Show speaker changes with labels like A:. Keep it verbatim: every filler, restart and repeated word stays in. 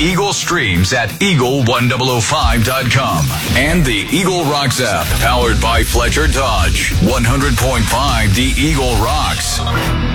A: Eagle streams at eagle ten oh five dot com and the Eagle Rocks app, powered by Fletcher Dodge. one hundred point five The Eagle Rocks.